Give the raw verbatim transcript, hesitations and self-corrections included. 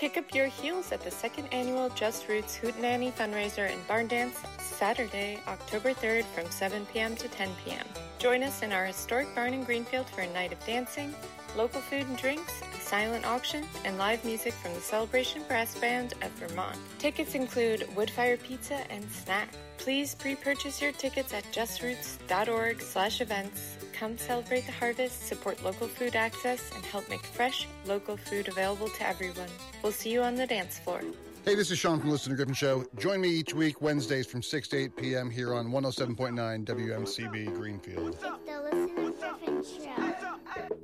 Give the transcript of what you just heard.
Kick up your heels at the second annual Just Roots Hootenanny fundraiser and barn dance Saturday, October third from seven p.m. to ten p.m. Join us in our historic barn in Greenfield for a night of dancing, local food and drinks, a silent auction, and live music from the Celebration Brass Band of Vermont. Tickets include wood-fire pizza and snack. Please pre-purchase your tickets at justroots.org slash events. Come celebrate the harvest, support local food access, and help make fresh, local food available to everyone. We'll see you on the dance floor. Hey, this is Sean from the Listener Griffin Show. Join me each week, Wednesdays from six to eight p.m. here on one oh seven point nine W M C B Greenfield.